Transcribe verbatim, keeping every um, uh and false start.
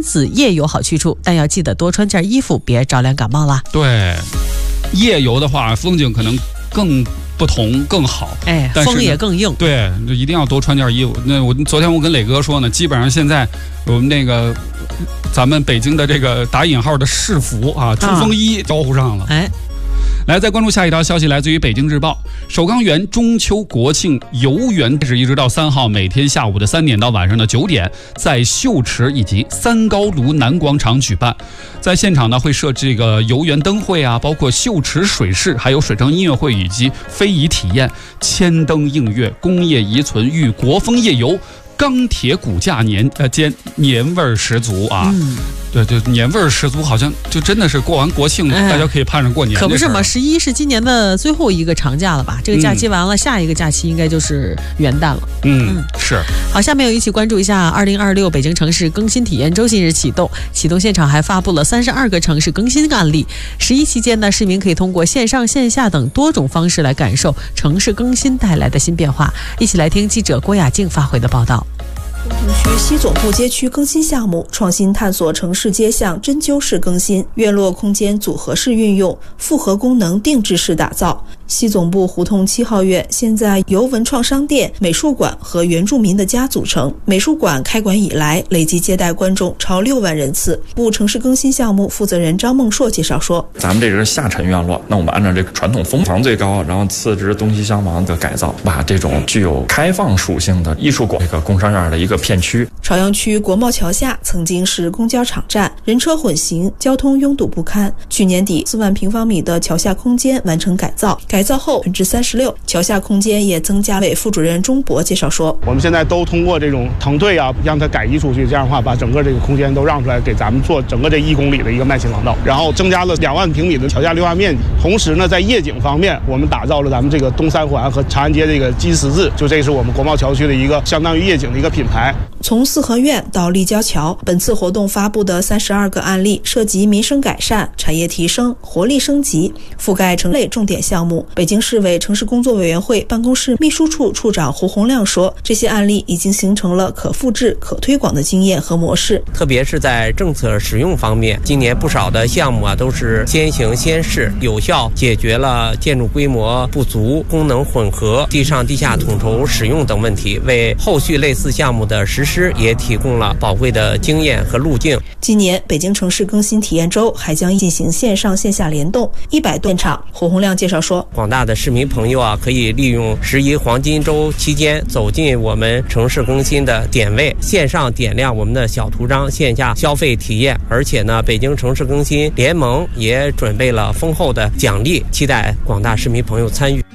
子夜游好去处，但要记得多穿件衣服，别着凉感冒啦。 对，夜游的话，风景可能更不同更好， 哎，风也更硬。 对，就一定要多穿件衣服。那我昨天我跟磊哥说呢，基本上现在我们那个咱们北京的这个打引号的市服啊，冲锋衣招呼上了。 哎。 来，再关注下一条消息，来自于北京日报。首钢园中秋国庆游园是一直到三号，每天下午的三点到晚上的九点，在秀池以及三高炉南广场举办。在现场呢，会设这个游园灯会啊，包括秀池水市，还有水上音乐会以及非遗体验、千灯映月、工业遗存与国风夜游。钢铁骨架年呃间年味儿十足啊，嗯、对对，年味儿十足，好像就真的是过完国庆，哎、大家可以盼着过年。 可不是嘛，十一是今年的最后一个长假了吧？这个假期完了，嗯、下一个假期应该就是元旦了。 嗯，嗯是。 好，下面一起关注一下二零二六北京城市更新体验周近日启动，启动现场还发布了三十二个城市更新案例。十一期间呢，市民可以通过线上线下等多种方式来感受城市更新带来的新变化。一起来听记者郭雅静发回的报道。 东城区西总部街区更新项目创新探索城市街巷针灸式更新，院落空间组合式运用，复合功能定制式打造。西总部胡同七号院现在由文创商店、美术馆和原住民的家组成。美术馆开馆以来，累计接待观众超六万人次。部城市更新项目负责人张梦硕介绍说：“ 咱们这是下沉院落，那我们按照这个传统风房最高，然后次之东西厢房的改造，把这种具有开放属性的艺术馆这个工商院的一个片区。” 朝阳区国贸桥下曾经是公交场站，人车混行，交通拥堵不堪。去年底，四万平方米的桥下空间完成改造，改造后百分之三十六，桥下空间也增加。委副主任钟博介绍说：“ 我们现在都通过这种腾退啊，让它改移出去，这样的话把整个这个空间都让出来，给咱们做整个这一公里的一个慢行廊道，然后增加了两万平米的桥下绿化面积。同时呢，在夜景方面，我们打造了咱们这个东三环和长安街这个基十字，就这是我们国贸桥区的一个相当于夜景的一个品牌。” 从四合院到立交桥，本次活动发布的三十二个案例涉及民生改善、产业提升、活力升级，覆盖城类重点项目。北京市委城市工作委员会办公室秘书处处长胡洪亮说，这些案例已经形成了可复制、可推广的经验和模式。 特别是在政策使用方面，今年不少的项目啊都是先行先试，有效解决了建筑规模不足、功能混合、地上地下统筹使用等问题，为后续类似项目的实施也提供了宝贵的经验和路径。 今年北京城市更新体验周还将进行线上线下联动一百多场。胡洪亮介绍说， 广大的市民朋友啊，可以利用十一黄金周期间走进我们城市更新的点位，线上点亮我们的小图章，线下消费体验。而且呢，北京城市更新联盟也准备了丰厚的奖励，期待广大市民朋友参与。